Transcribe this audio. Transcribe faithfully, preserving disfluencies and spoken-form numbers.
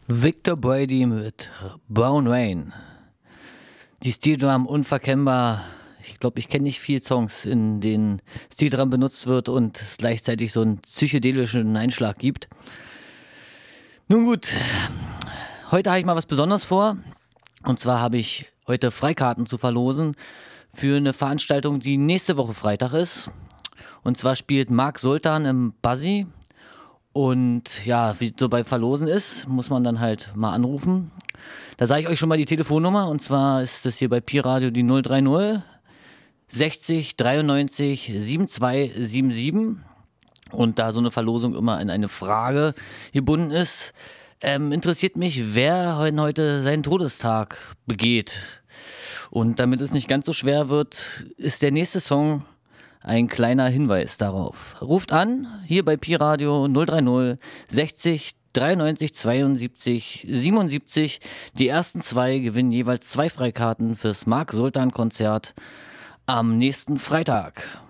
Victor Brady mit Brown Rain. Die Steel Drum unverkennbar. Ich glaube, ich kenne nicht viele Songs, in denen Steel Drum benutzt wird und es gleichzeitig so einen psychedelischen Einschlag gibt. Nun gut, heute habe ich mal was Besonderes vor. Und zwar habe ich heute Freikarten zu verlosen für eine Veranstaltung, die nächste Woche Freitag ist. Und zwar spielt Marc Sultan im Buzzy. Und ja, wie so bei Verlosen ist, muss man dann halt mal anrufen. Da sage ich euch schon mal die Telefonnummer. Und zwar ist das hier bei Pi Radio die null drei null sechzig dreiundneunzig zweiundsiebzig siebenundsiebzig. Und da so eine Verlosung immer in eine Frage gebunden ist, ähm, interessiert mich, wer heute seinen Todestag begeht. Und damit es nicht ganz so schwer wird, ist der nächste Song ein kleiner Hinweis darauf. Ruft an, hier bei Pi Radio null drei null sechzig dreiundneunzig zweiundsiebzig siebenundsiebzig. Die ersten zwei gewinnen jeweils zwei Freikarten fürs Marc Sultan Konzert am nächsten Freitag.